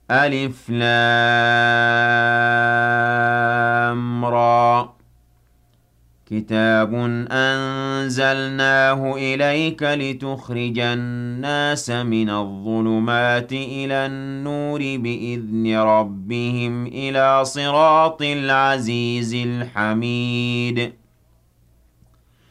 ألف لام را. كتاب أنزلناه إليك لتخرج الناس من الظلمات إلى النور بإذن ربهم إلى صراط العزيز الحميد